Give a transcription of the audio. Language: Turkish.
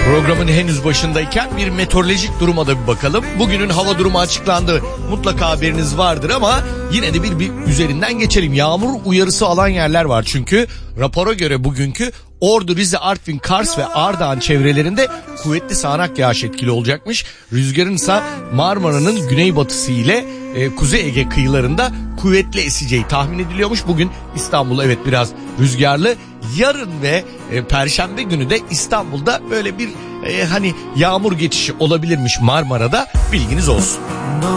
Programın henüz başındayken bir meteorolojik duruma da bir bakalım. Bugünün hava durumu açıklandı. Mutlaka haberiniz vardır ama yine de bir üzerinden geçelim. Yağmur uyarısı alan yerler var çünkü rapora göre bugünkü Ordu, Rize, Artvin, Kars ve Ardahan çevrelerinde kuvvetli sağanak yağış etkili olacakmış. Rüzgarın ise Marmara'nın güneybatısı ile Kuzey Ege kıyılarında kuvvetli eseceği tahmin ediliyormuş. Bugün İstanbul evet biraz rüzgarlı. Yarın ve Perşembe günü de İstanbul'da böyle bir hani yağmur geçişi olabilirmiş Marmara'da, bilginiz olsun.